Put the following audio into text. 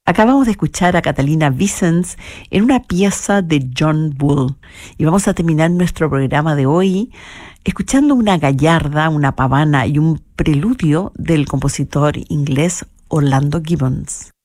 Acabamos de escuchar a Catalina Vicens en una pieza de John Bull y vamos a terminar nuestro programa de hoy escuchando una gallarda, una pavana y un preludio del compositor inglés Orlando Gibbons.